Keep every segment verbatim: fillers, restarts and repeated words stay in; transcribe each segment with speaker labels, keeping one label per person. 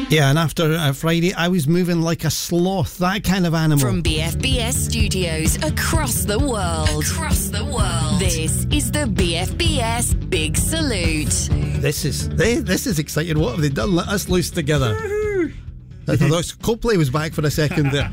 Speaker 1: Yeah, and after uh, Friday, I was moving like a sloth, that kind of animal.
Speaker 2: From B F B S studios across the world. Across the world. This is the B F B S Big Salute.
Speaker 1: This is they, this is exciting. What have they done? Let us loose together. I thought Coldplay was back for a second there.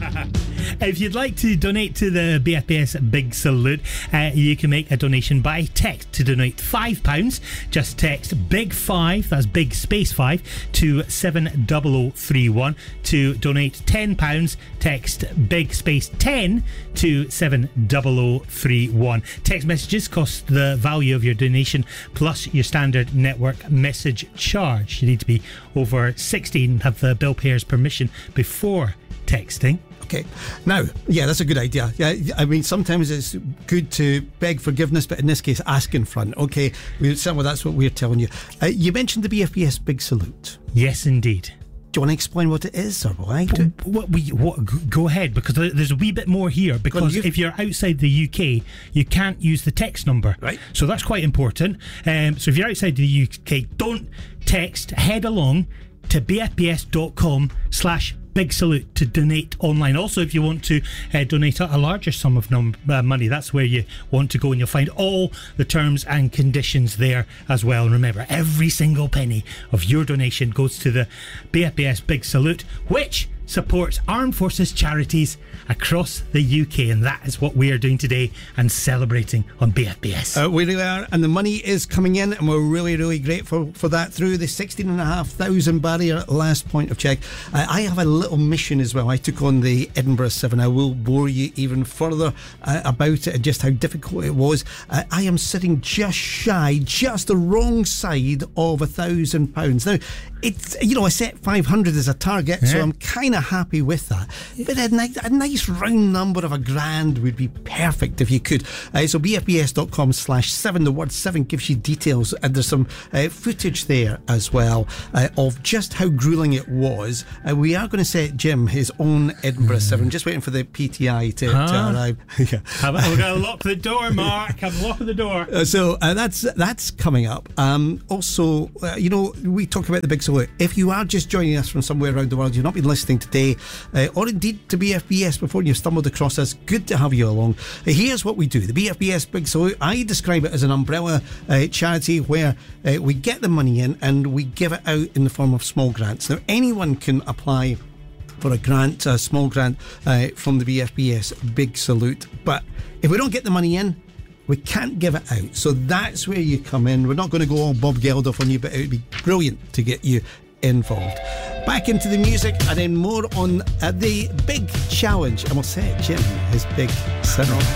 Speaker 3: If you'd like to donate to the B F B S Big Salute, uh, you can make a donation by text. To donate five pounds, just text Big Five, that's Big Space Five, to seven double oh three one. To donate ten pounds, text Big Space Ten to seven double oh three one. Text messages cost the value of your donation plus your standard network message charge. You need to be over sixteen and have the bill payer's permission before texting.
Speaker 1: Okay. Now, yeah, that's a good idea. Yeah, I mean, sometimes it's good to beg forgiveness, but in this case, ask in front. Okay, we, so that's what we're telling you. Uh, you mentioned the B F B S Big Salute.
Speaker 3: Yes, indeed.
Speaker 1: Do you want to explain what it is, or why? Do
Speaker 3: what we what, go ahead, because there's a wee bit more here. Because if you're outside the U K, you can't use the text number,
Speaker 1: right?
Speaker 3: So that's quite important. Um, so if you're outside the U K, don't text. Head along to bfbs.com slash Big Salute to donate online. Also, if you want to uh, donate a larger sum of num- uh, money, that's where you want to go, and you'll find all the terms and conditions there as well. And remember, every single penny of your donation goes to the B F B S Big Salute, which supports armed forces charities across the U K, and that is what we are doing today and celebrating on B F B S.
Speaker 1: Uh, we really are, and the money is coming in, and we're really, really grateful for that. Through the sixteen and a half thousand barrier at last point of check. Uh, I have a little mission as well. I took on the Edinburgh Seven. I will bore you even further uh, about it and just how difficult it was. Uh, I am sitting just shy, just the wrong side of a thousand pounds. Now, it's, you know, I set five hundred as a target, yeah. So I'm kind of happy with that. But a, ni- a nice round number of a grand would be perfect if you could. Uh, so bfbs.com slash seven, the word seven gives you details, and there's some uh, footage there as well uh, of just how gruelling it was. Uh, we are going to set Jim his own Edinburgh Seven, just waiting for the P T I to, huh? to arrive. Yeah.
Speaker 3: We're going to lock the door, Mark. I'm locking the door.
Speaker 1: Uh, so uh, that's that's coming up. Um, also, uh, you know, we talk about the Big Salute. If you are just joining us from somewhere around the world, you've not been listening today, uh, or indeed to B F B S before, and you've stumbled across us, good to have you along. Uh, here's what we do. The B F B S Big Salute, I describe it as an umbrella uh, charity where uh, we get the money in and we give it out in the form of small grants. Now, anyone can apply for a grant, a small grant uh, from the B F B S Big Salute, but if we don't get the money in, we can't give it out. So that's where you come in. We're not going to go all Bob Geldof on you, but it would be brilliant to get you involved. Back into the music, and then more on uh, the big challenge, and we'll set Jim his big seven.